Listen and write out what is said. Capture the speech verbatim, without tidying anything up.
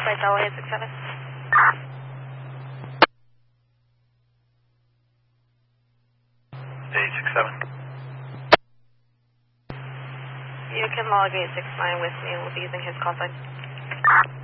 Flight Delaware eight six seven. eight six seven. You can log eight six nine with me. We'll be using his call sign.